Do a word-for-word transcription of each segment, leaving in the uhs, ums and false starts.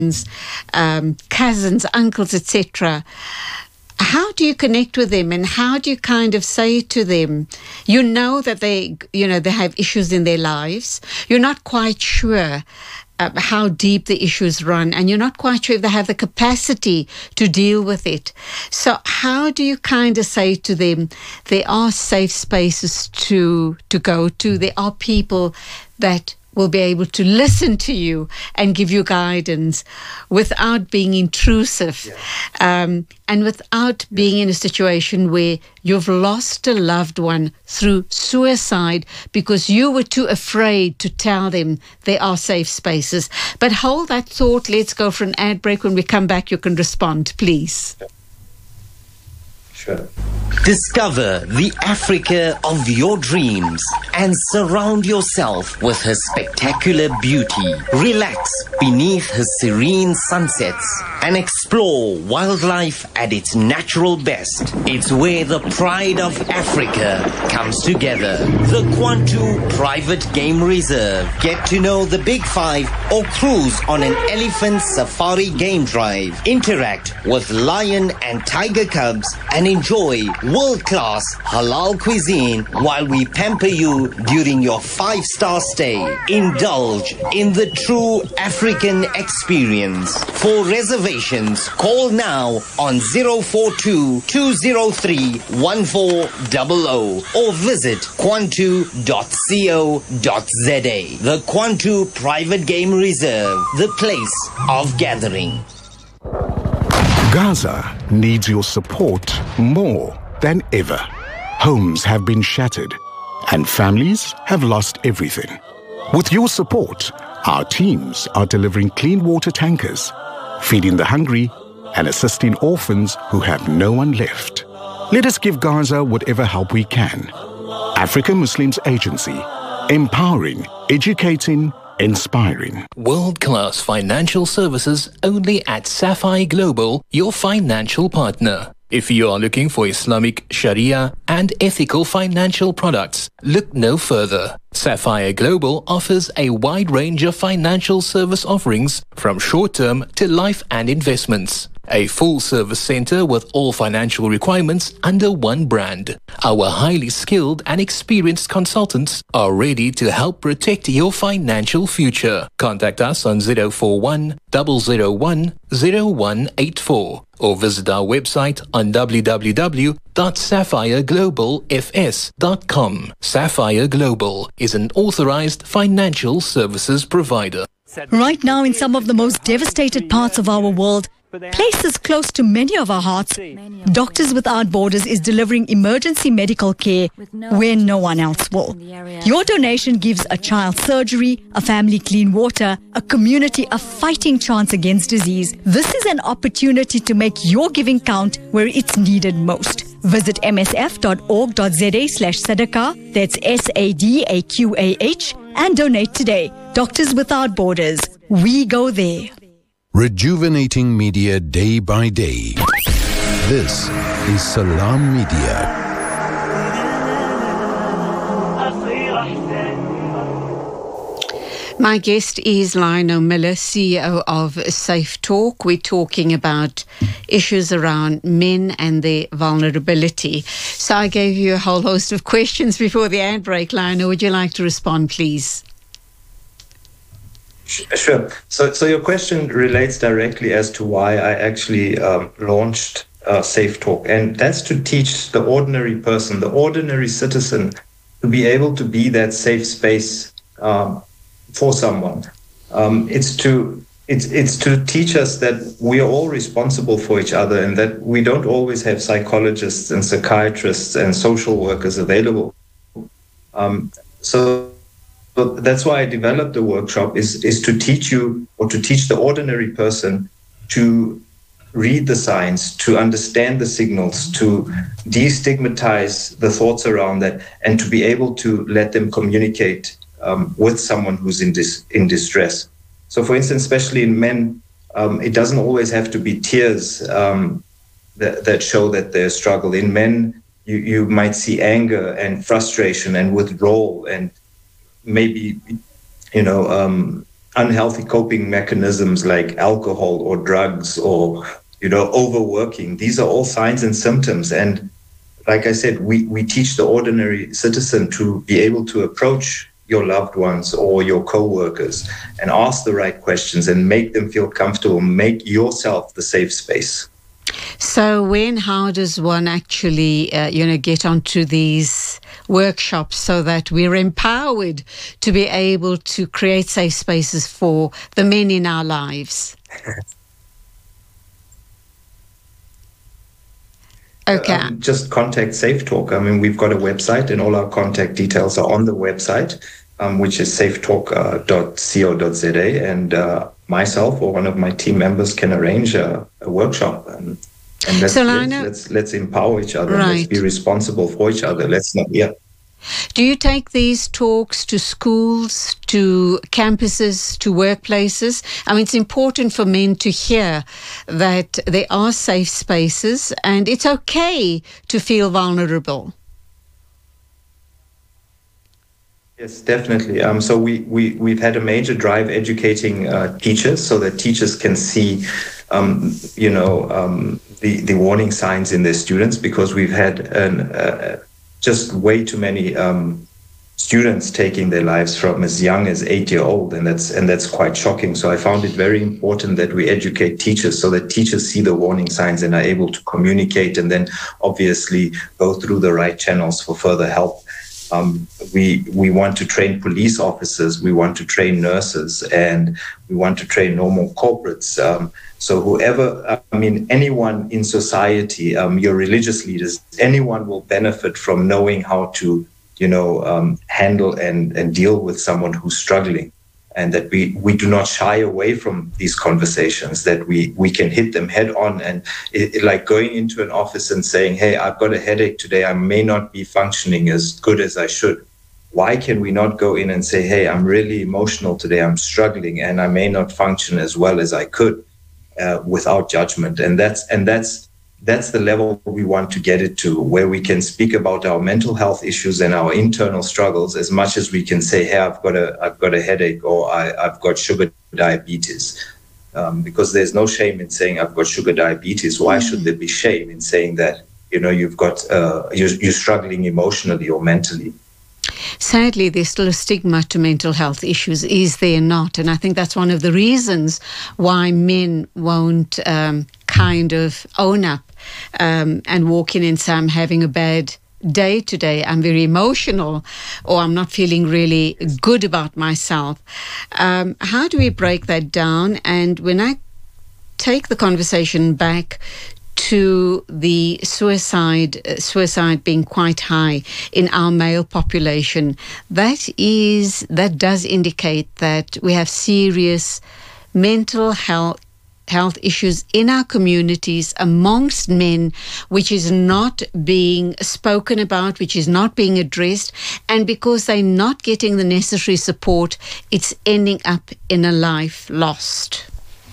um, cousins, uncles, et cetera. How do you connect with them, and how do you kind of say to them, you know that they, you know, they have issues in their lives. You're not quite sure uh, how deep the issues run, and you're not quite sure if they have the capacity to deal with it. So how do you kind of say to them, there are safe spaces to to go to. There are people that will be able to listen to you and give you guidance without being intrusive, yeah. um, and without being in a situation where you've lost a loved one through suicide because you were too afraid to tell them there are safe spaces. But hold that thought. Let's go for an ad break. When we come back, you can respond, please. Sure. Discover the Africa of your dreams and surround yourself with her spectacular beauty. Relax beneath her serene sunsets and explore wildlife at its natural best. It's where the pride of Africa comes together. The Kwantu Private Game Reserve. Get to know the Big Five or cruise on an elephant safari game drive. Interact with lion and tiger cubs and enjoy world-class halal cuisine while we pamper you during your five-star stay. Indulge in the true African experience. For reservations, call now on zero four two, two zero three, one four zero zero or visit kwantu dot co dot za. The Kwantu Private Game Reserve, the place of gathering. Gaza needs your support more than ever. Homes have been shattered and families have lost everything. With your support, our teams are delivering clean water tankers, feeding the hungry and assisting orphans who have no one left. Let us give Gaza whatever help we can. African Muslims Agency, empowering, educating, inspiring. World-class financial services only at Sapphire Global, your financial partner. If you are looking for Islamic, Sharia and ethical financial products, look no further. Sapphire Global offers a wide range of financial service offerings from short-term to life and investments. A full-service center with all financial requirements under one brand. Our highly skilled and experienced consultants are ready to help protect your financial future. Contact us on zero four one, zero zero one, zero one eight four or visit our website on w w w dot sapphire global f s dot com. Sapphire Global is an authorized financial services provider. Right now, in some of the most devastated parts of our world, places close to many of our hearts, Doctors Without Borders is delivering emergency medical care where no one else will. Your donation gives a child surgery, a family clean water, a community a fighting chance against disease. This is an opportunity to make your giving count where it's needed most. Visit m s f dot org dot z a slash sadaqah, that's S A D A Q A H, and donate today. Doctors Without Borders, we go there. Rejuvenating media day by day. This is Salam Media. My guest is Lionel Miller, C E O of Safe Talk. We're talking about issues around men and their vulnerability. So I gave you a whole host of questions before the ad break. Lionel, would you like to respond, please? Sure. So, so your question relates directly as to why I actually um, launched uh, Safe Talk, and that's to teach the ordinary person, the ordinary citizen, to be able to be that safe space um, for someone. Um, it's to it's it's to teach us that we are all responsible for each other, and that we don't always have psychologists and psychiatrists and social workers available. Um, so. So that's why I developed the workshop, is, is to teach you, or to teach the ordinary person to read the signs, to understand the signals, to destigmatize the thoughts around that, and to be able to let them communicate um, with someone who's in dis, in distress. So for instance, especially in men, um, it doesn't always have to be tears um, that, that show that there's struggle. In men, you, you might see anger and frustration and withdrawal and maybe, you know, um, unhealthy coping mechanisms like alcohol or drugs or, you know, overworking. These are all signs and symptoms. And like I said, we, we teach the ordinary citizen to be able to approach your loved ones or your co-workers and ask the right questions and make them feel comfortable, make yourself the safe space. So when, how does one actually, uh, you know, get onto these workshops so that we're empowered to be able to create safe spaces for the men in our lives? Okay. Um, just contact Safe Talk. I mean, we've got a website and all our contact details are on the website, um, which is safetalk dot co dot za. And uh, myself or one of my team members can arrange a, a workshop. And, and let's, so let's, know, let's, let's empower each other. Right. Let's be responsible for each other. Let's not, yeah. Do you take these talks to schools, to campuses, to workplaces? I mean, it's important for men to hear that there are safe spaces and it's okay to feel vulnerable. Yes, definitely. Um, so we, we, we've had a major drive educating uh, teachers so that teachers can see, um, you know, um, the, the warning signs in their students, because we've had an... Uh, just way too many um, students taking their lives from as young as eight year old. And that's, and that's quite shocking. So I found it very important that we educate teachers so that teachers see the warning signs and are able to communicate and then obviously go through the right channels for further help. Um, we, we want to train police officers, we want to train nurses, and we want to train normal corporates. Um, So whoever, I mean, anyone in society, um, your religious leaders, anyone will benefit from knowing how to, you know, um, handle and, and deal with someone who's struggling. And that we, we do not shy away from these conversations, that we, we can hit them head on. And it, it, like going into an office and saying, hey, I've got a headache today, I may not be functioning as good as I should. Why can we not go in and say, hey, I'm really emotional today, I'm struggling, and I may not function as well as I could? Uh, without judgment, and that's and that's that's the level we want to get it to, where we can speak about our mental health issues and our internal struggles as much as we can say, hey, I've got a I've got a headache, or I, I've got sugar diabetes, um, because there's no shame in saying I've got sugar diabetes. Why mm-hmm. should there be shame in saying that, you know, you've got uh, you're, you're struggling emotionally or mentally? Sadly, there's still a stigma to mental health issues, is there not? And I think that's one of the reasons why men won't um, kind of own up um, and walk in and say, I'm having a bad day today, I'm very emotional, or I'm not feeling really good about myself. Um, how do we break that down? And when I take the conversation back to the suicide, uh, suicide being quite high in our male population, that is, that does indicate that we have serious mental health health issues in our communities amongst men, which is not being spoken about, which is not being addressed, and because they're not getting the necessary support, it's ending up in a life lost.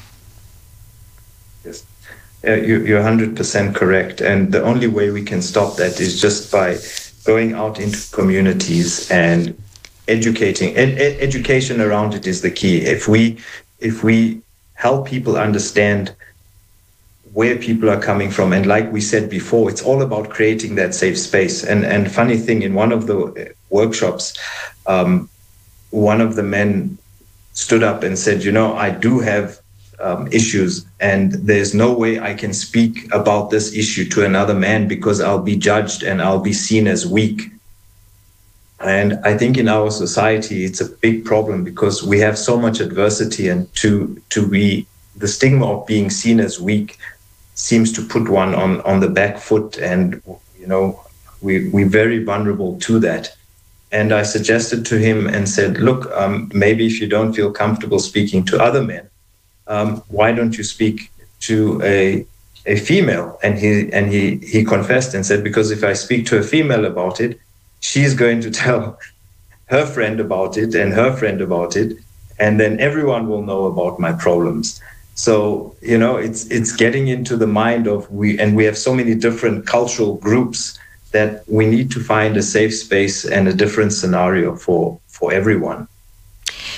Yes. Uh, you, you're one hundred percent correct. And the only way we can stop that is just by going out into communities and educating. Ed, ed, education around it is the key. If we, if we help people understand where people are coming from, and like we said before, it's all about creating that safe space. And and funny thing, in one of the workshops, um, one of the men stood up and said, you know, I do have Um, issues, and there's no way I can speak about this issue to another man because I'll be judged and I'll be seen as weak. And I think in our society it's a big problem because we have so much adversity, and to to be the stigma of being seen as weak seems to put one on on the back foot, and you know we we're very vulnerable to that. And I suggested to him and said, look, um, maybe if you don't feel comfortable speaking to other men, Um, why don't you speak to a a female? And he and he he confessed and said, because if I speak to a female about it, she's going to tell her friend about it and her friend about it, and then everyone will know about my problems. So, you know, it's it's getting into the mind of we, and we have so many different cultural groups that we need to find a safe space and a different scenario for for everyone.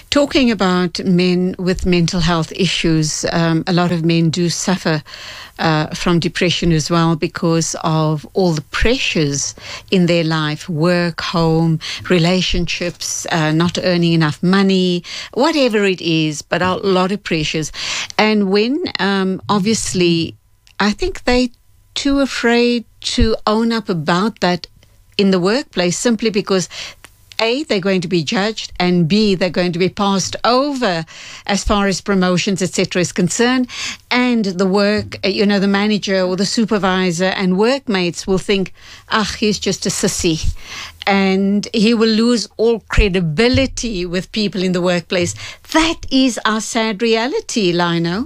Talking about men with mental health issues, um, a lot of men do suffer uh, from depression as well because of all the pressures in their life, work, home, relationships, uh, not earning enough money, whatever it is, but a lot of pressures. And when, um, obviously, I think they too afraid to own up about that in the workplace simply because A, they're going to be judged, and B, they're going to be passed over as far as promotions, et cetera is concerned. And the work, you know, the manager or the supervisor and workmates will think, ah, he's just a sissy. And he will lose all credibility with people in the workplace. That is our sad reality, Lino.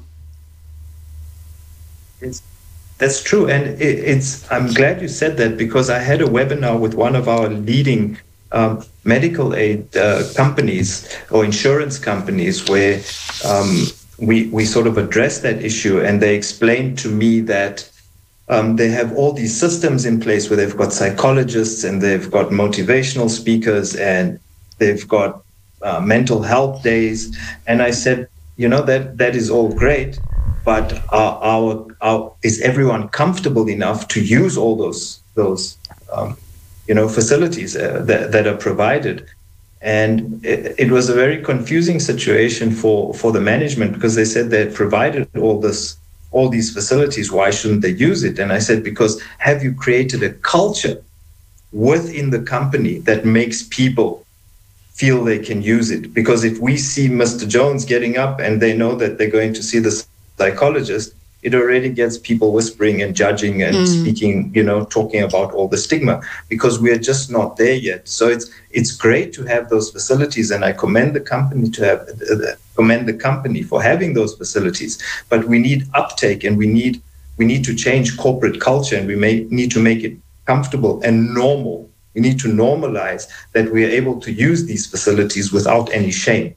It's, that's true. And it, it's, I'm glad you said that, because I had a webinar with one of our leading Um, medical aid uh, companies or insurance companies where um, we we sort of addressed that issue, and they explained to me that um, they have all these systems in place where they've got psychologists and they've got motivational speakers and they've got uh, mental health days. And I said, you know, that that is all great, but our, our, our is everyone comfortable enough to use all those those um, you know, facilities uh, that, that are provided? And it, it was a very confusing situation for, for the management, because they said they provided all this, all these facilities. Why shouldn't they use it? And I said, because have you created a culture within the company that makes people feel they can use it? Because if we see Mister Jones getting up and they know that they're going to see the psychologist, it already gets people whispering and judging and mm. speaking, you know, talking about all the stigma, because we're just not there yet. So it's it's great to have those facilities, and I commend the company to have uh, commend the company for having those facilities. But we need uptake, and we need we need to change corporate culture, and we may need to make it comfortable and normal. We need to normalize that we are able to use these facilities without any shame.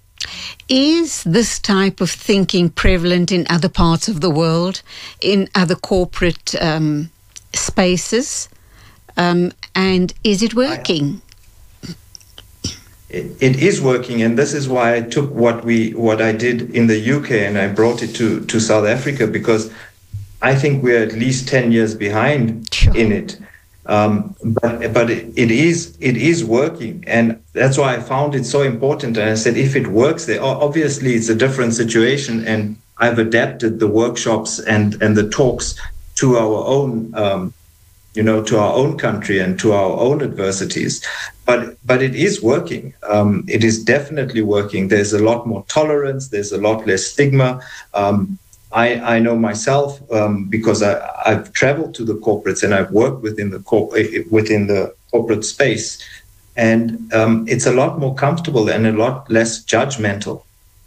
Is this type of thinking prevalent in other parts of the world, in other corporate um, spaces? Um, and is it working? It, it is working, and this is why I took what we what I did in the U K and I brought it to, to South Africa, because I think we're at least ten years behind sure. in it. Um, but but it, it is it is working, and that's why I found it so important. And I said, if it works there, obviously it's a different situation, and I've adapted the workshops and, and the talks to our own, um, you know, to our own country and to our own adversities. But but it is working. Um, it is definitely working. There's a lot more tolerance. There's a lot less stigma. Um, I, I know myself um, because I, I've traveled to the corporates and I've worked within the corp- within the corporate space, and um, it's a lot more comfortable and a lot less judgmental.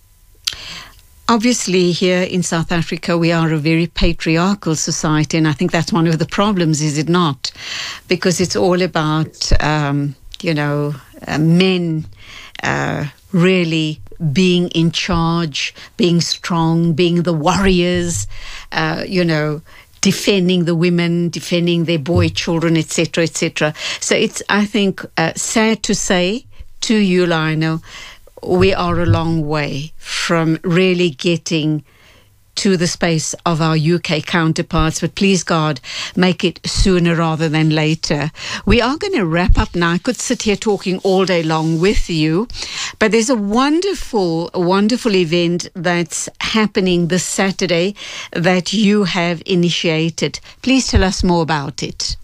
Obviously, here in South Africa, we are a very patriarchal society, and I think that's one of the problems, is it not? Because it's all about, um, you know, uh, men uh, really being in charge, being strong, being the warriors, uh, you know, defending the women, defending their boy children, et cetera, et cetera. So it's, I think, uh, sad to say to you, Lionel, we are a long way from really getting to the space of our U K counterparts, but please God, make it sooner rather than later. We are going to wrap up now. I could sit here talking all day long with you, but there's a wonderful, wonderful event that's happening this Saturday that you have initiated. Please tell us more about it.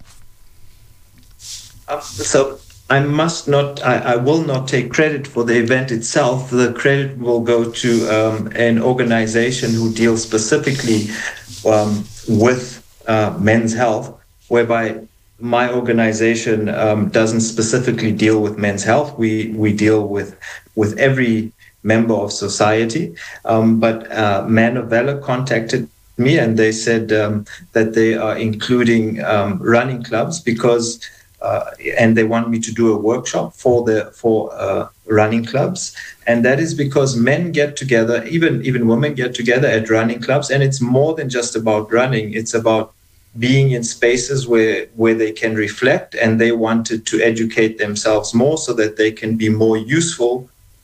Uh, so I must not, I, I will not take credit for the event itself. The credit will go to um, an organization who deals specifically um, with uh, men's health, whereby my organization um, doesn't specifically deal with men's health. We we deal with, with every member of society. Um, but uh, Man of Valor contacted me, and they said um, that they are including um, running clubs because Uh, and they want me to do a workshop for the for uh, running clubs, and that is because men get together, even even women get together at running clubs, and it's more than just about running. It's about being in spaces where where they can reflect, and they wanted to educate themselves more so that they can be more useful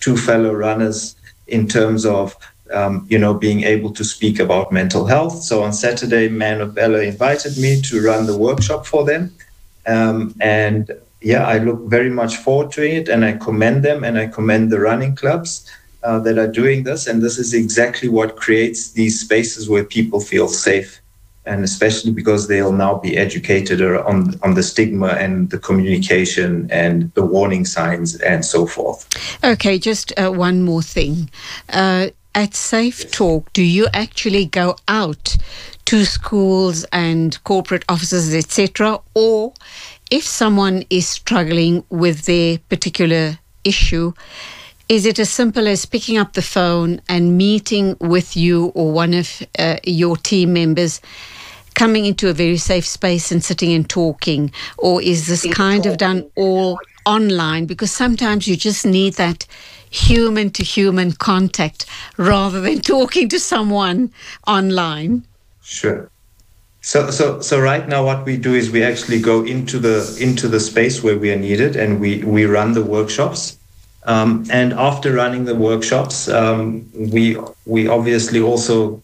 two fellow runners in terms of, um, you know, being able to speak about mental health. So on Saturday, Man of Valor invited me to run the workshop for them. Um, and yeah, I look very much forward to it, and I commend them, and I commend the running clubs uh, that are doing this. And this is exactly what creates these spaces where people feel safe, and especially because they'll now be educated on, on the stigma and the communication and the warning signs and so forth. Okay, just uh, one more thing. Uh, at Safe Talk, do you actually go out to schools and corporate offices, et cetera, or if someone is struggling with their particular issue, is it as simple as picking up the phone and meeting with you or one of uh, your team members, coming into a very safe space and sitting and talking? Or is this kind of done all online? Because sometimes you just need that human-to-human contact rather than talking to someone online. Sure. So, so, so right now, what we do is we actually go into the into the space where we are needed, and we we run the workshops. Um, and after running the workshops, um, we we obviously also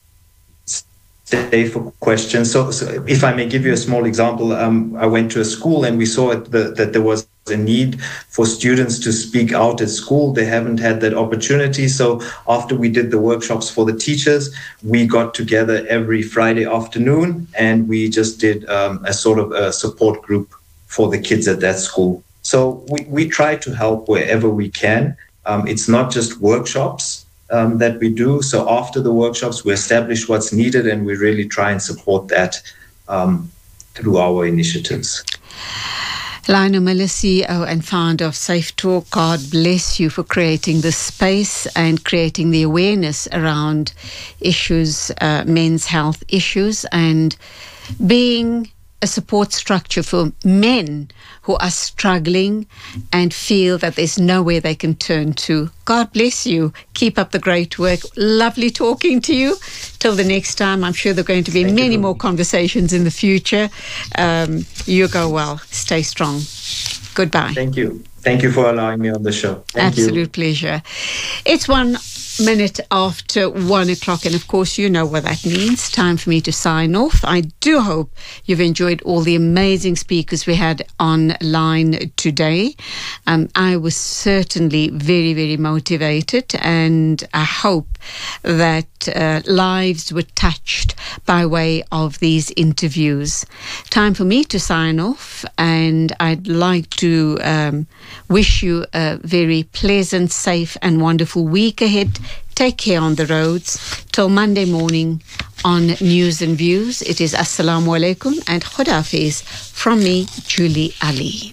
stay for questions. So, so if I may give you a small example, um, I went to a school and we saw the, that there was a need for students to speak out at school. They haven't had that opportunity. So after we did the workshops for the teachers, we got together every Friday afternoon and we just did um, a sort of a support group for the kids at that school. So we, we try to help wherever we can. Um, it's not just workshops um, that we do. So after the workshops, we establish what's needed and we really try and support that um, through our initiatives. Lionel Miller, C E O and founder of Safe Talk, God bless you for creating this space and creating the awareness around issues, uh, men's health issues, and being a support structure for men who are struggling and feel that there's nowhere they can turn to. God bless you. Keep up the great work. Lovely talking to you. Till the next time, I'm sure there are going to be Thank many you. more conversations in the future. Um, you go well. Stay strong. Goodbye. Thank you. Thank you for allowing me on the show. Thank Absolute you. pleasure. It's one minute after one o'clock, and of course you know what that means. Time for me to sign off. I do hope you've enjoyed all the amazing speakers we had online today. Um, I was certainly very, very motivated, and I hope that uh, lives were touched by way of these interviews. Time for me to sign off, and I'd like to um, wish you a very pleasant, safe and wonderful week ahead. Take care on the roads. Till Monday morning on News and Views, it is Assalamu Alaikum and Khuda Hafiz from me, Julie Ali.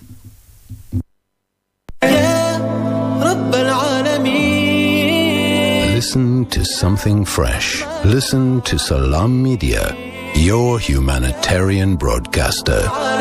Listen to something fresh. Listen to Salam Media, your humanitarian broadcaster.